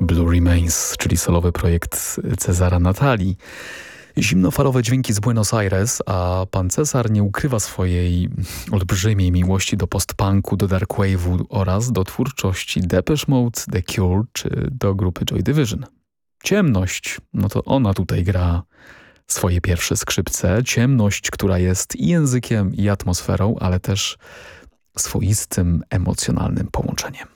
Blue Remains, czyli solowy projekt Cezara Natali. Zimnofalowe dźwięki z Buenos Aires, a pan Cezar nie ukrywa swojej olbrzymiej miłości do post-punku, do darkwave'u oraz do twórczości Depeche Mode, The Cure czy do grupy Joy Division. Ciemność, no to ona tutaj gra swoje pierwsze skrzypce. Ciemność, która jest i językiem, i atmosferą, ale też swoistym, emocjonalnym połączeniem.